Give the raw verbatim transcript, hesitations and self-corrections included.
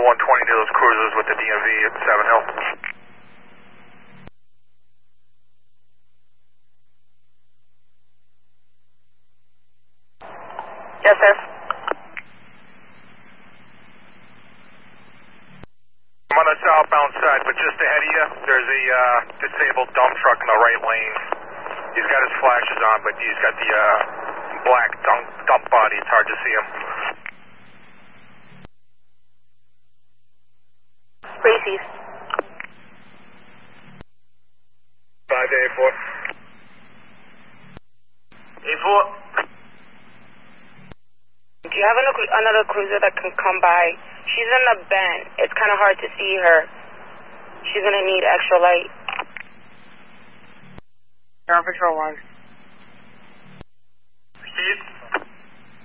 one twenty to those cruisers with the D M V at Seven Hill. Yes, sir. I'm on the southbound side, but just ahead of you, there's a uh, disabled dump truck in the right lane. He's got his flashes on, but he's got the uh, black dump, dump body. It's hard to see him. Gracie's. five to A four. A four. Do you have another, another cruiser that can come by? She's in the bend. It's kind of hard to see her. She's going to need extra light. You're on patrol one. Steve?